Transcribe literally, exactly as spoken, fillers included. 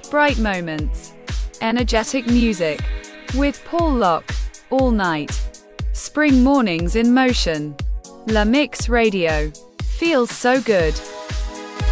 bright moments, energetic music. With Paul Locke, all night. Spring mornings in motion. La Mix Radio. Feels so good.